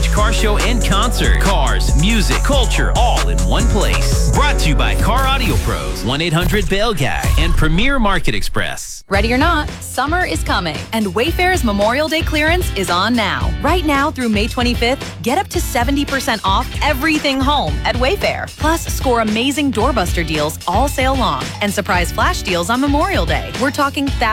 vintage car show and concert. Cars, music, culture, all in one place. Brought to you by Car Audio Pros, 1-800-BAIL-GUY, and Premier Market Express. Ready or not, summer is coming, and Wayfair's Memorial Day clearance is on now. Right now through May 25th, get up to 70% off everything home at Wayfair. Plus, score amazing doorbuster deals all sale long and surprise flash deals on Memorial Day. We're talking thousands